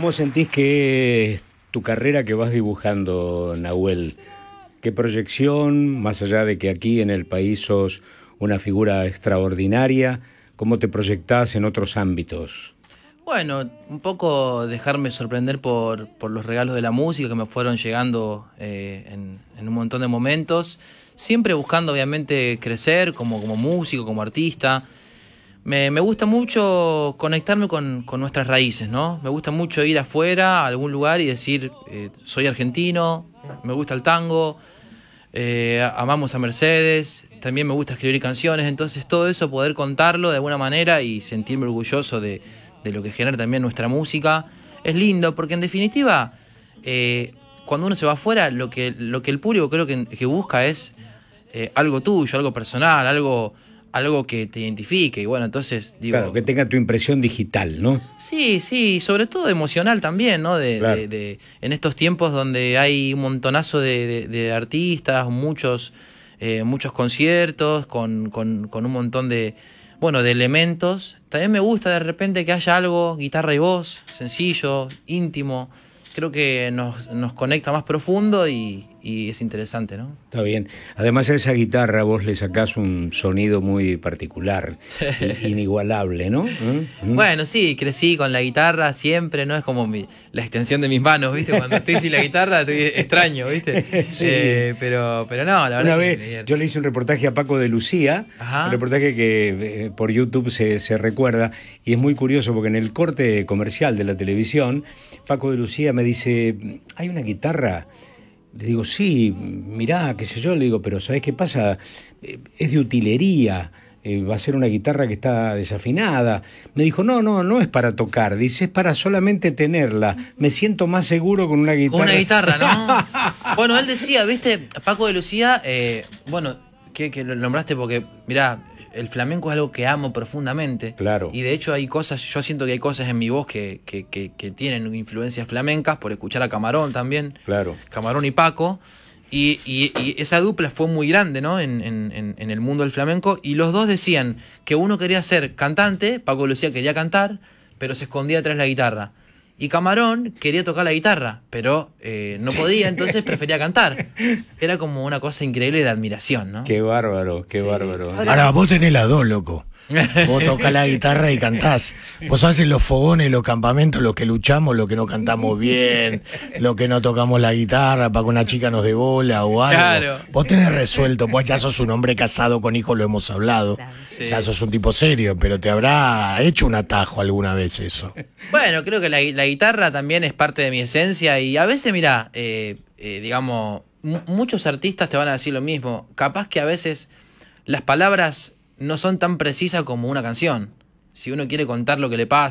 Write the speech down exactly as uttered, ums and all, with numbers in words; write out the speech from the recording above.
¿Cómo sentís que es tu carrera que vas dibujando, Nahuel? ¿Qué proyección, más allá de que aquí en el país sos una figura extraordinaria, cómo te proyectás en otros ámbitos? Bueno, un poco dejarme sorprender por, por los regalos de la música que me fueron llegando eh, en, en un montón de momentos, siempre buscando obviamente crecer como, como músico, como artista. Me, me gusta mucho conectarme con, con nuestras raíces, ¿no? Me gusta mucho ir afuera a algún lugar y decir, eh, soy argentino, me gusta el tango, eh, amamos a Mercedes, también me gusta escribir canciones, entonces todo eso poder contarlo de alguna manera y sentirme orgulloso de, de lo que genera también nuestra música, es lindo, porque en definitiva, eh, cuando uno se va afuera, lo que, lo que el público creo que, que busca es eh, algo tuyo, algo personal, algo... algo que te identifique, y bueno, entonces digo... Claro, que tenga tu impresión digital, ¿no? Sí, sí, sobre todo emocional también, ¿no? De, claro. de, de, en estos tiempos donde hay un montonazo de, de, de artistas, muchos, eh, muchos conciertos, con, con, con un montón de, bueno, de elementos. También me gusta de repente que haya algo, guitarra y voz, sencillo, íntimo. Creo que nos, nos conecta más profundo y, y es interesante, ¿no? Está bien. Además a esa guitarra vos le sacás un sonido muy particular, inigualable, ¿no? ¿Eh? Bueno, sí, crecí con la guitarra siempre, ¿no? Es como mi, la extensión de mis manos, ¿viste? Cuando estoy sin la guitarra estoy extraño, ¿viste? Sí. Eh, pero, pero no, la verdad Una que vez yo le hice un reportaje a Paco de Lucía, Ajá. un reportaje que eh, por YouTube se, se recuerda, y es muy curioso porque en el corte comercial de la televisión, Paco de Lucía me dice, ¿hay una guitarra? Le digo, sí, mirá, qué sé yo, le digo, pero ¿sabés qué pasa? Eh, es de utilería, eh, va a ser una guitarra que está desafinada. Me dijo, no, no, no es para tocar, dice, es para solamente tenerla. Me siento más seguro con una guitarra. Con una guitarra, ¿no? Bueno, él decía, ¿viste? Paco de Lucía, eh, bueno, que, que lo nombraste porque, mirá, el flamenco es algo que amo profundamente. Claro. Y de hecho hay cosas, yo siento que hay cosas en mi voz que, que, que, que tienen influencias flamencas, por escuchar a Camarón también. Claro. Camarón y Paco. Y, y, y esa dupla fue muy grande, ¿no? En, en, en el mundo del flamenco. Y los dos decían que uno quería ser cantante, Paco Lucía quería cantar, pero se escondía detrás de la guitarra. Y Camarón quería tocar la guitarra, pero eh, no podía, entonces prefería cantar. Era como una cosa increíble de admiración, ¿no? Qué bárbaro, qué sí. bárbaro. Ahora, vos tenés las dos, loco. Vos tocás la guitarra y cantás. Vos sabés en los fogones, los campamentos, los que luchamos, los que no cantamos bien, los que no tocamos la guitarra para que una chica nos dé bola o algo. Claro. Vos tenés resuelto, pues ya sos un hombre casado con hijos, lo hemos hablado. Sí. Ya sos un tipo serio, pero te habrá hecho un atajo alguna vez eso. Bueno, creo que la, la guitarra también es parte de mi esencia y a veces, mirá, eh, eh, digamos, m- muchos artistas te van a decir lo mismo. Capaz que a veces las palabras no son tan precisas como una canción. Si uno quiere contar lo que le pasa,